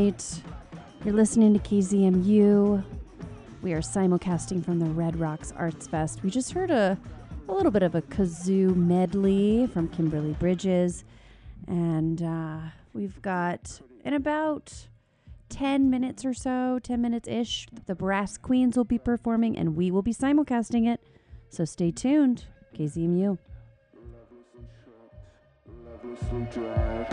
night. You're listening to KZMU. We are simulcasting from the Red Rocks Arts Fest. We just heard a little bit of a kazoo medley from Kimberly Bridges. And we've got, in about 10 minutes or so, 10 minutes-ish, the Brass Queens will be performing, and we will be simulcasting it. So stay tuned. KZMU.